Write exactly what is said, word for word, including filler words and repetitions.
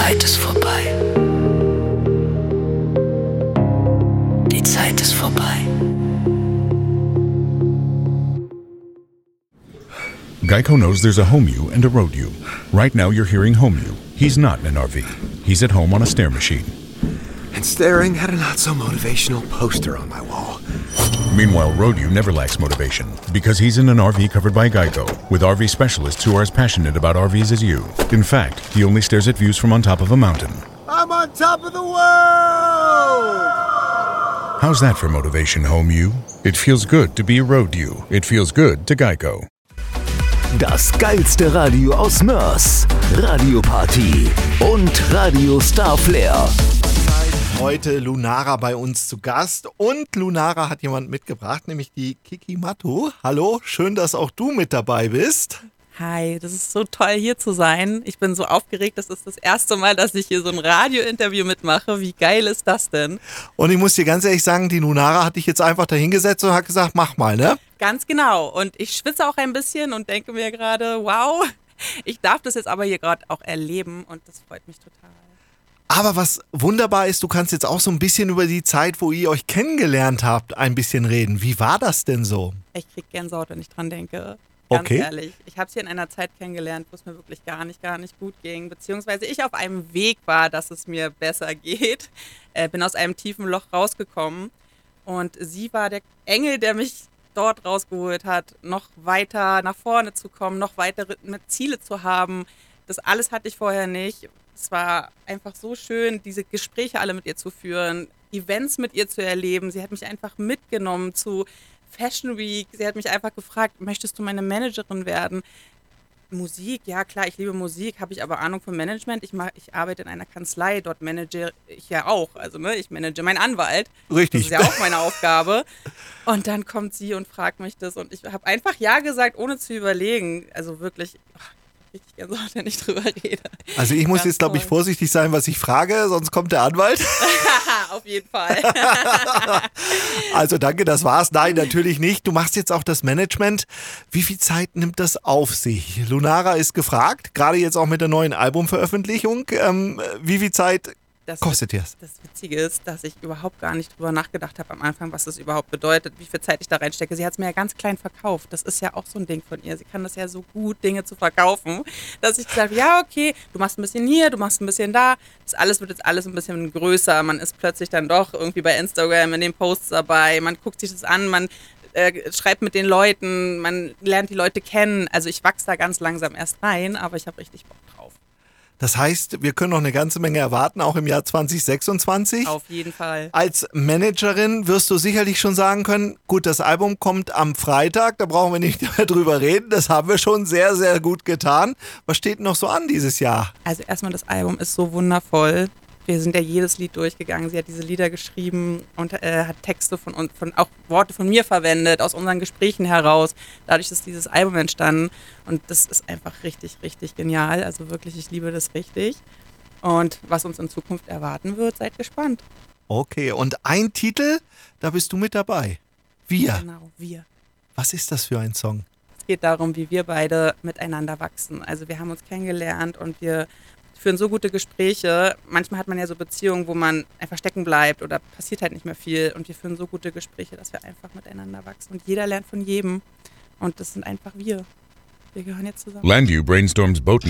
Zeit ist vorbei. Die Zeit ist vorbei. Geico knows there's a home you and a road you. Right now you're hearing home you. He's not in an R V. He's at home on a stair machine. And staring at a not-so-motivational poster on my wall. Meanwhile, road you never lacks motivation because he's in an R V covered by Geico with R V specialists who are as passionate about R Vs as you. In fact, he only stares at views from on top of a mountain. I'm on top of the world! How's that for motivation, home you? It feels good to be a road you. It feels good to Geico. Das geilste Radio aus Mörs. Radio Party und Radio Star Flair. Heute Lunara bei uns zu Gast und Lunara hat jemand mitgebracht, nämlich die Kiki Matu. Hallo, schön, dass auch du mit dabei bist. Hi, das ist so toll hier zu sein. Ich bin so aufgeregt, das ist das erste Mal, dass ich hier so ein Radio-Interview mitmache. Wie geil ist das denn? Und ich muss dir ganz ehrlich sagen, die Lunara hat dich jetzt einfach dahingesetzt und hat gesagt, mach mal, ne? Ganz genau. Und ich schwitze auch ein bisschen und denke mir gerade, wow, ich darf das jetzt aber hier gerade auch erleben und das freut mich total. Aber was wunderbar ist, du kannst jetzt auch so ein bisschen über die Zeit, wo ihr euch kennengelernt habt, ein bisschen reden. Wie war das denn so? Ich krieg Gänsehaut, wenn ich dran denke. Ganz okay. ehrlich. Ich habe es hier in einer Zeit kennengelernt, wo es mir wirklich gar nicht, gar nicht gut ging. Beziehungsweise ich auf einem Weg war, dass es mir besser geht. Äh, bin aus einem tiefen Loch rausgekommen. Und sie war der Engel, der mich dort rausgeholt hat, noch weiter nach vorne zu kommen, noch weitere Ziele zu haben. Das alles hatte ich vorher nicht. Es war einfach so schön, diese Gespräche alle mit ihr zu führen, Events mit ihr zu erleben. Sie hat mich einfach mitgenommen zu Fashion Week. Sie hat mich einfach gefragt, möchtest du meine Managerin werden? Musik, ja klar, ich liebe Musik, habe ich aber Ahnung vom Management. Ich, mach, ich arbeite in einer Kanzlei, dort manage ich ja auch. Also ne, ich manage meinen Anwalt. Richtig. Das ist ja auch meine Aufgabe. Und dann kommt sie und fragt mich das und ich habe einfach ja gesagt, ohne zu überlegen. Also wirklich, richtig Gänsehaut, wenn ich drüber rede. Also ich muss Ganz jetzt, glaube ich, vorsichtig sein, was ich frage, sonst kommt der Anwalt. Auf jeden Fall. Also danke, das war's. Nein, natürlich nicht. Du machst jetzt auch das Management. Wie viel Zeit nimmt das auf sich? Lunara ist gefragt, gerade jetzt auch mit der neuen Albumveröffentlichung. Ähm, wie viel Zeit das kostet dir das? Das Witzige ist, dass ich überhaupt gar nicht drüber nachgedacht habe am Anfang, was das überhaupt bedeutet, wie viel Zeit ich da reinstecke. Sie hat es mir ja ganz klein verkauft. Das ist ja auch so ein Ding von ihr. Sie kann das ja so gut, Dinge zu verkaufen, dass ich gesagt habe, ja okay, du machst ein bisschen hier, du machst ein bisschen da. Das alles wird jetzt alles ein bisschen größer. Man ist plötzlich dann doch irgendwie bei Instagram in den Posts dabei. Man guckt sich das an, man äh, schreibt mit den Leuten, man lernt die Leute kennen. Also ich wachse da ganz langsam erst rein, aber ich habe richtig Bock drauf. Das heißt, wir können noch eine ganze Menge erwarten, auch im Jahr zwanzig sechsundzwanzig. Auf jeden Fall. Als Managerin wirst du sicherlich schon sagen können, gut, das Album kommt am Freitag, da brauchen wir nicht mehr drüber reden. Das haben wir schon sehr, sehr gut getan. Was steht noch so an dieses Jahr? Also erstmal, das Album ist so wundervoll. Wir sind ja jedes Lied durchgegangen. Sie hat diese Lieder geschrieben und äh, hat Texte von uns, von, auch Worte von mir verwendet, aus unseren Gesprächen heraus. Dadurch ist dieses Album entstanden und das ist einfach richtig, richtig genial. Also wirklich, ich liebe das richtig. Und was uns in Zukunft erwarten wird, seid gespannt. Okay, und ein Titel, da bist du mit dabei. Wir. Genau, wir. Was ist das für ein Song? Es geht darum, wie wir beide miteinander wachsen. Also wir haben uns kennengelernt und wir führen so gute Gespräche. Manchmal hat man ja so Beziehungen, wo man einfach stecken bleibt oder passiert halt nicht mehr viel. Und wir führen so gute Gespräche, dass wir einfach miteinander wachsen. Und jeder lernt von jedem. Und das sind einfach wir. Wir gehören jetzt zusammen. Landu brainstorms boat